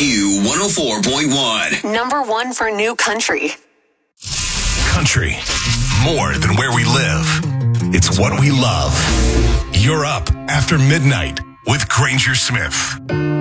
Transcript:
Q104.1. Number one for new country. Country. More than where we live. It's what we love. You're up after midnight with Granger Smith.